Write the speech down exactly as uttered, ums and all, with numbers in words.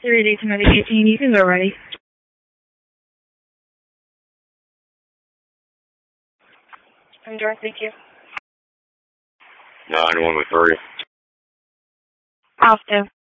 Three days to eighteen, you can go ready. I'm Dark, thank you. nine one with three. Off to.